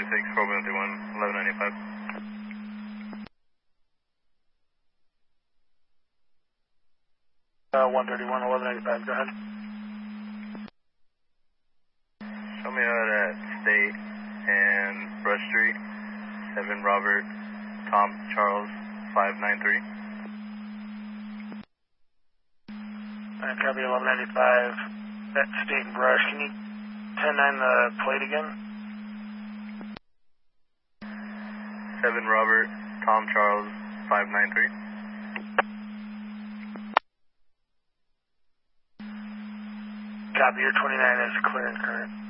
1195. Uh, 131, 1195, go ahead. Show me out at State and Brush Street, 7 Robert, Tom Charles, 593. Copy 1195, at State and Brush. Can you 10-9 the plate again? 7 Robert, Tom Charles, 593. Copy, your 29 is clear and current.